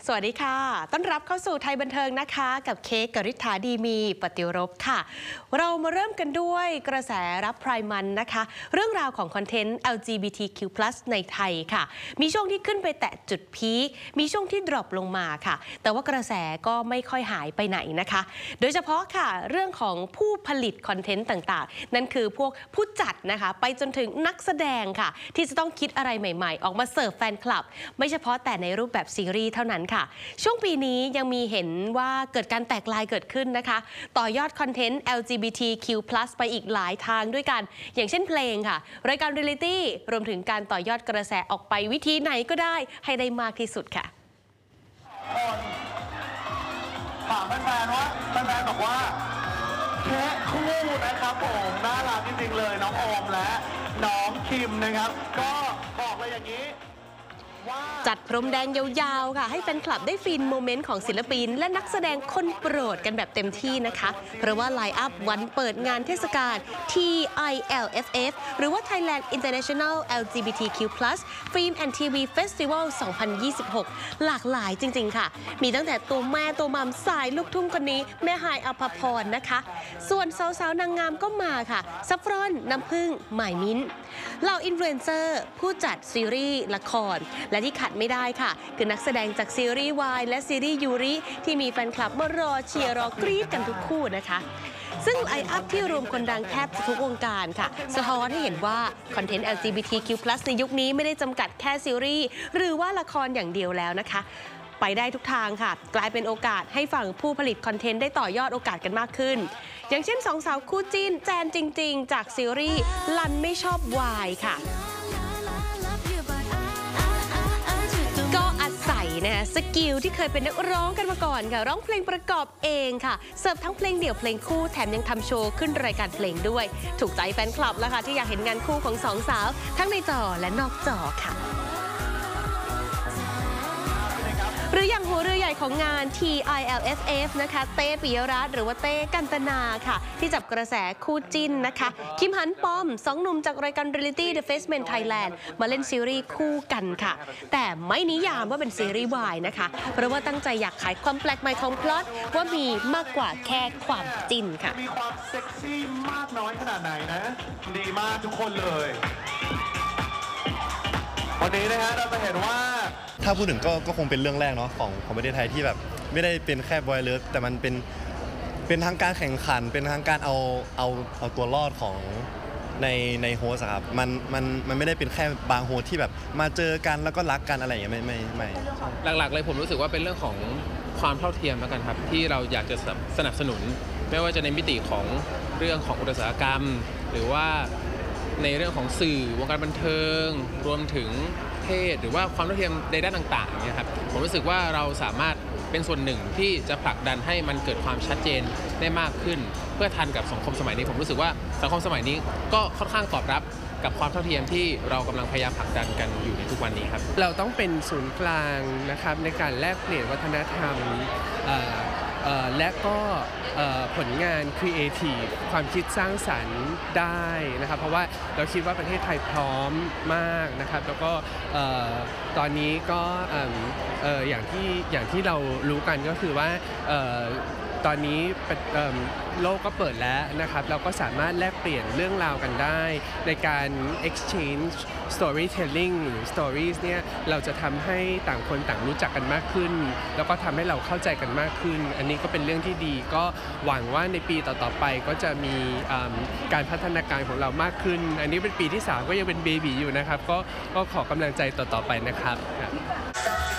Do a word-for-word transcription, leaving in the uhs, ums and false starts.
สวัสดีค่ะต้อนรับเข้าสู่ไทยบันเทิงนะคะกับเค้กกฤษฐาดีมีปฏิรบค่ะเรามาเริ่มกันด้วยกระแสรับไพร์มันนะคะเรื่องราวของคอนเทนต์ แอล จี บี ที คิว พลัส ในไทยค่ะมีช่วงที่ขึ้นไปแตะจุดพีคมีช่วงที่ดรอปลงมาค่ะแต่ว่ากระแสก็ไม่ค่อยหายไปไหนนะคะโดยเฉพาะค่ะเรื่องของผู้ผลิตคอนเทนต์ต่างๆนั่นคือพวกผู้จัดนะคะไปจนถึงนักแสดงค่ะที่จะต้องคิดอะไรใหม่ๆออกมาเสิร์ฟแฟนคลับไม่เฉพาะแต่ในรูปแบบซีรีส์เท่านั้นค่ะช่วงปีนี้ยังมีเห็นว่าเกิดการแตกลายเกิดขึ้นนะคะต่อยอดคอนเทนต์ แอล จี บี ที คิว พลัส ไปอีกหลายทางด้วยกันอย่างเช่นเพลงค่ะรายการเรียลลิตี้รวมถึงการต่อยอดกระแสออกไปวิธีไหนก็ได้ให้ได้มากที่สุดค่ะถามแฟนๆว่าแฟนๆบอกว่าแค่คู่นะครับผมน่ารักจริงๆเลยน้องโอมและน้องคิมนะครับก็บอกเลยอย่างนี้จัดพรมแดงยาวๆค่ะให้แฟนคลับได้ฟินโมเมนต์ของศิลปินและนักแสดงคนโปรดกันแบบเต็มที่นะคะเพราะว่าไลน์อัพวันเปิดงานเทศกาล ที ไอ แอล เอฟ เอฟ หรือว่า Thailand International แอล จี บี ที คิว พลัส Film and ที วี Festival สองพันยี่สิบหก หลากหลายจริงๆค่ะมีตั้งแต่ตัวแม่ตัวมัมสายลูกทุ่งคนนี้แม่ฮายอภพรนะคะส่วนสาวๆนางงามก็มาค่ะซัฟฟรอนน้ำผึ้งหมายมิ้นเหล่าอินฟลูเอนเซอร์ผู้จัดซีรีส์ละครและที่ขัดไม่ได้ค่ะคือนักแสดงจากซีรีส์วายและซีรีส์ยูริที่มีแฟนคลับมารอเชียร์รอกรี๊ดกันทุกคู่นะคะซึ่งไลน์อัพที่รวมคนดังแทบทุกวงการค่ะสะท้อนให้เห็นว่าคอนเทนต์ แอล จี บี ที คิว พลัส ในยุคนี้ไม่ได้จำกัดแค่ซีรีส์หรือว่าละครอย่างเดียวแล้วนะคะไปได้ทุกทางค่ะกลายเป็นโอกาสให้ฝั่งผู้ผลิตคอนเทนต์ได้ต่อยอดโอกาสกันมากขึ้นอย่างเช่นสองสาวคู่จิ้นแจนจริงๆจากซีรีส์ลันไม่ชอบวายค่ะก็อาศัยนะสกิลที่เคยเป็นนักร้องกันมาก่อนค่ะร้องเพลงประกอบเองค่ะเสิร์ฟทั้งเพลงเดี่ยวเพลงคู่แถมยังทำโชว์ขึ้นรายการเพลงด้วยถูกใจแฟนคลับแล้วค่ะที่อยากเห็นงานคู่ของสองสาวทั้งในจอและนอกจอค่ะหรืออย่างหัวเรือใหญ่ของงาน ที ไอ แอล เอฟ เอฟ นะคะเต้ปิยรัตน์หรือว่าเต้กันตนาค่ะที่จับกระแสคู่จิ้นนะคะคิมหันปอมสองหนุ่มจากรายการ Reality The Face Man Thailand มาเล่นซีรีส์คู่กันค่ะแต่ไม่นิยามว่าเป็นซีรีส์วายนะคะเพราะว่าตั้งใจอยากขายความแปลกใหม่ของพล็อตว่ามีมากกว่าแค่ความจิ้นค่ะมีความเซ็กซี่มากน้อยขนาดไหนนะดีมากทุกคนเลยวันนี้นะฮะเราจะเห็นว่าถ้าพูดถึงก็ก็คงเป็นเรื่องแรกเนาะของของประเทศไทยที่แบบไม่ได้เป็นแค่บอยเลิฟแต่มันเป็นเป็นทั้งการแข่งขันเป็นทั้งการเอาเอาเอาตัวรอดของในในโฮสครับมันมันมันไม่ได้เป็นแค่บางโฮสที่แบบมาเจอกันแล้วก็รักกันอะไรอย่างเงี้ยไม่ไม่ไม่หลักๆเลยผมรู้สึกว่าเป็นเรื่องของความเท่าเทียมแล้วกันครับที่เราอยากจะสนับสนุนไม่ว่าจะในมิติของเรื่องของอุตสาหกรรมหรือว่าในเรื่องของสื่อวงการบันเทิงรวมถึงเพศหรือว่าความเท่าเทียมในด้านต่างๆเนี่ยครับผมรู้สึกว่าเราสามารถเป็นส่วนหนึ่งที่จะผลักดันให้มันเกิดความชัดเจนได้มากขึ้นเพื่อทันกับสังคมสมัยนี้ผมรู้สึกว่าสังคมสมัยนี้ก็ค่อนข้างตอบรับกับความเท่าเทียมที่เรากำลังพยายามผลักดันกันอยู่ในทุกวันนี้ครับเราต้องเป็นศูนย์กลางนะครับในการแลกเปลี่ยนวัฒนธรรมและก็ผลงานครีเอทีฟความคิดสร้างสรรค์ได้นะครับเพราะว่าเราคิดว่าประเทศไทยพร้อมมากนะครับแล้วก็ตอนนี้ก็อย่างที่อย่างที่เรารู้กันก็คือว่าตอนนี้โลกก็เปิดแล้วนะครับเราก็สามารถแลกเปลี่ยนเรื่องราวกันได้ในการ exchange storytelling หรือ stories เนี่ยเราจะทำให้ต่างคนต่างรู้จักกันมากขึ้นแล้วก็ทำให้เราเข้าใจกันมากขึ้นอันนี้ก็เป็นเรื่องที่ดีก็หวังว่าในปีต่อๆไปก็จะมีการพัฒนาการของเรามากขึ้นอันนี้เป็นปีที่สามก็ยังเป็นเบบีอยู่นะครับก็ก็ขอกำลังใจต่อๆไปนะครับ